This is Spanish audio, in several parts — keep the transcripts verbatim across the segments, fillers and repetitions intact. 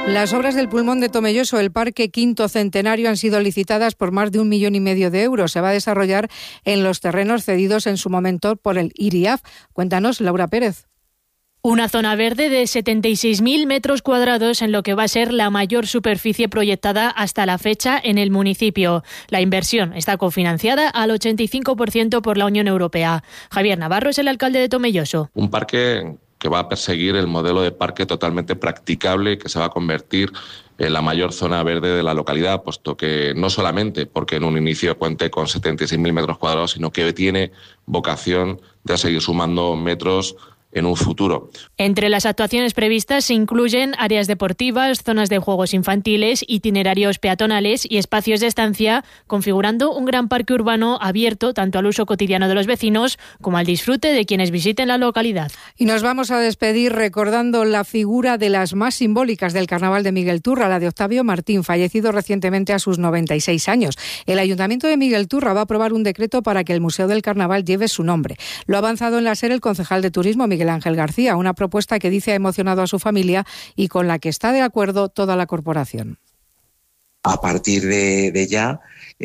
Las obras del Pulmón de Tomelloso, el Parque Quinto Centenario, han sido licitadas por más de un millón y medio de euros. Se va a desarrollar en los terrenos cedidos en su momento por el I R I A F. Cuéntanos, Laura Pérez. Una zona verde de setenta y seis mil metros cuadrados en lo que va a ser la mayor superficie proyectada hasta la fecha en el municipio. La inversión está cofinanciada al ochenta y cinco por ciento por la Unión Europea. Javier Navarro es el alcalde de Tomelloso. Un parque que va a perseguir el modelo de parque totalmente practicable, que se va a convertir en la mayor zona verde de la localidad, puesto que no solamente porque en un inicio cuente con setenta y seis mil metros cuadrados, sino que tiene vocación de seguir sumando metros en un futuro. Entre las actuaciones previstas se incluyen áreas deportivas, zonas de juegos infantiles, itinerarios peatonales y espacios de estancia, configurando un gran parque urbano abierto tanto al uso cotidiano de los vecinos como al disfrute de quienes visiten la localidad. Y nos vamos a despedir recordando la figura de las más simbólicas del Carnaval de Miguel Turra, la de Octavio Martín, fallecido recientemente a sus noventa y seis años. El Ayuntamiento de Miguel Turra va a aprobar un decreto para que el Museo del Carnaval lleve su nombre. Lo ha avanzado en la SER el concejal de Turismo, Miguel Ángel García, una propuesta que dice ha emocionado a su familia y con la que está de acuerdo toda la corporación. A partir de, de ya,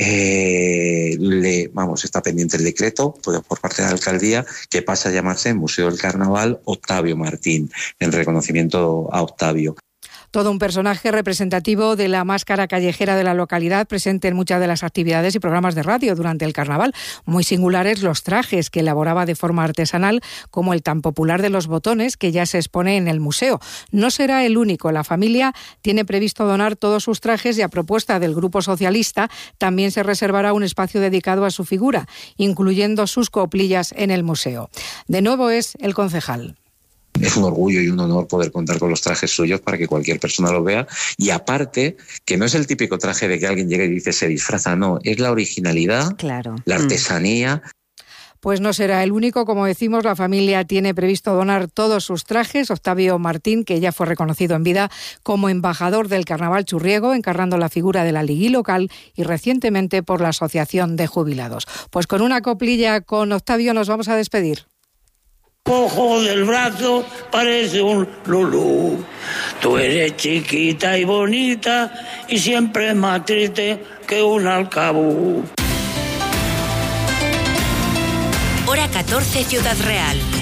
eh, le, vamos, está pendiente el decreto por, por parte de la alcaldía que pasa a llamarse Museo del Carnaval Octavio Martín, en reconocimiento a Octavio. Todo un personaje representativo de la máscara callejera de la localidad, presente en muchas de las actividades y programas de radio durante el carnaval. Muy singulares los trajes que elaboraba de forma artesanal, como el tan popular de los botones, que ya se expone en el museo. No será el único. La familia tiene previsto donar todos sus trajes y, a propuesta del Grupo Socialista, también se reservará un espacio dedicado a su figura, incluyendo sus coplillas en el museo. De nuevo es el concejal. Es un orgullo y un honor poder contar con los trajes suyos para que cualquier persona los vea. Y aparte, que no es el típico traje de que alguien llega y dice se disfraza, no, es la originalidad, claro. La artesanía. Pues no será el único. Como decimos, la familia tiene previsto donar todos sus trajes. Octavio Martín, que ya fue reconocido en vida como embajador del Carnaval churriego, encarnando la figura de la Ligui local y recientemente por la Asociación de Jubilados. Pues con una coplilla con Octavio nos vamos a despedir. Cojo del brazo, parece un lulú. Tú eres chiquita y bonita y siempre más triste que un alcabú. Hora catorce, Ciudad Real.